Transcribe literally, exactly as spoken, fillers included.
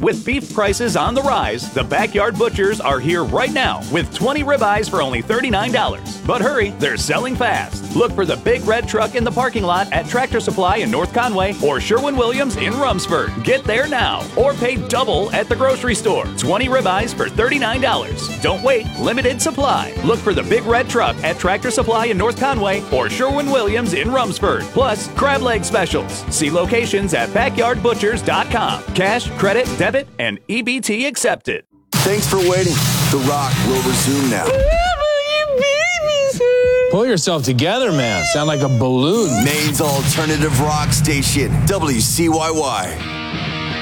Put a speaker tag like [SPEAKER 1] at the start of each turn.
[SPEAKER 1] With beef prices on the rise, the Backyard Butchers are here right now with twenty ribeyes for only thirty-nine dollars. But hurry, they're selling fast. Look for the big red truck in the parking lot at Tractor Supply in North Conway or Sherwin-Williams in Rumsford. Get there now or pay double at the grocery store. twenty ribeyes for thirty-nine dollars. Don't wait, limited supply. Look for the big red truck at Tractor Supply in North Conway or Sherwin-Williams in Rumsford. Plus, crab leg specials. See locations at backyard butchers dot com. Cash, credit, debit, and E B T accepted.
[SPEAKER 2] Thanks for waiting. The Rock will resume now.
[SPEAKER 3] Pull yourself together, man. Sound like a balloon.
[SPEAKER 2] Maine's alternative rock station, W C Y Y.